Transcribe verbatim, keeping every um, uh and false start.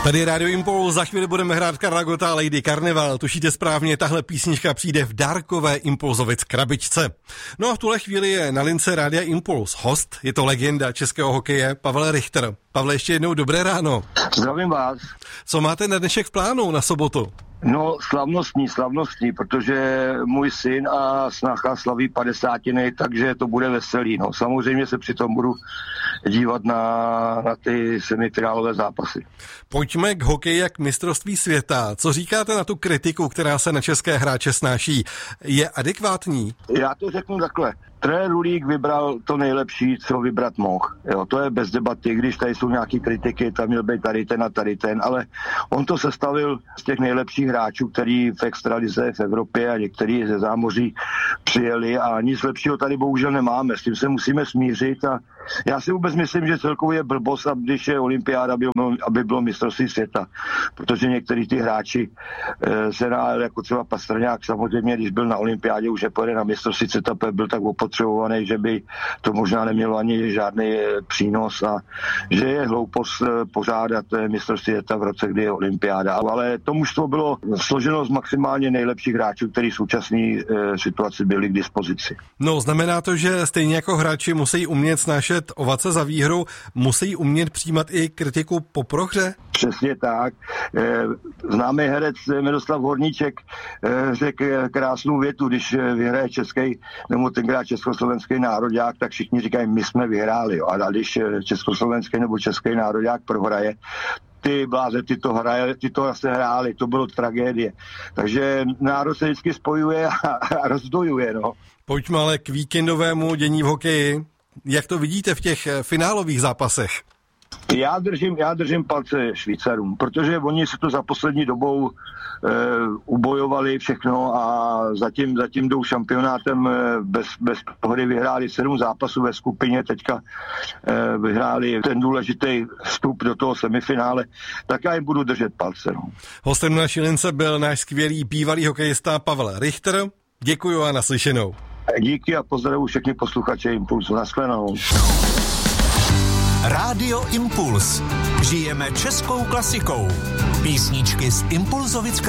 Tady je Radio Impuls, za chvíli budeme hrát Karla Gotta, Lady Carnival. Tušíte správně, tahle písnička přijde v dárkové Impulzovic krabičce. No a v tuhle chvíli je na lince Rádia Impuls host, je to legenda českého hokeje Pavel Richter. Pavle, ještě jednou dobré ráno. Zdravím vás. Co máte na dnešek v plánu, na sobotu? No, slavnostní, slavnostní, protože můj syn a snacha slaví padesátiny, takže to bude veselý. No, samozřejmě se přitom budu dívat na, na ty semifinálové zápasy. Pojďme k hokeji jak mistrovství světa. Co říkáte na tu kritiku, která se na české hráče snáší? Je adekvátní? Já to řeknu takhle. Trenér Rulík vybral to nejlepší, co vybrat mohl. Jo, to je bez debaty, když tady jsou nějaké kritiky, tam měl být tady ten a tady ten, ale on to sestavil z těch nejlepších hráčů, který v extralize v Evropě a některý ze zámoří přijeli a nic lepšího tady bohužel nemáme. S tím se musíme smířit a já si vůbec myslím, že celkově je blbost, když je olympiáda, aby bylo mistrovství světa, protože některý ty hráči e, se nájeli, jako třeba Pastrňák, samozřejmě, když byl na olympiádě, už nepojede na mistrovství světa, byl tak opotřebovaný, že by to možná nemělo ani žádný přínos a že je hloupost pořádat mistrovství světa v roce, kdy je olympiáda. Ale to mužstvo bylo složeno z maximálně nejlepších hráčů, kteří v současné e, situaci byli k dispozici. No, znamená to, že stejně jako hráči musí umět snášet ovace za výhru, musí umět přijímat i kritiku po prohře? Přesně tak. Známý herec Miroslav Horníček řekl krásnou větu, když vyhraje český, nebo tenkrát československý nároďák, tak všichni říkají, my jsme vyhráli. Jo. A když československý nebo český nároďák prohraje, ty bláze, ty to, hraje, ty to zase hráli, to bylo tragédie. Takže národ se vždycky spojuje a, a rozdojuje. No. Pojďme ale k víkendovému dění v hokeji. Jak to vidíte v těch finálových zápasech? Já držím, já držím palce Švýcarům, protože oni se to za poslední dobou e, ubojovali všechno a zatím, zatím jdou šampionátem bez, bez pohry, vyhráli sedm zápasů ve skupině, teďka e, vyhráli ten důležitý vstup do toho semifinále, tak já jim budu držet palce. No. Hostem naší lince byl náš skvělý bývalý hokejista Pavel Richter. Děkuju a naslyšenou. Díky a pozdravuji všechny posluchače Impulsu. Naschledanou. Rádio Impuls. Žijeme českou klasikou. Písničky z Impulzovic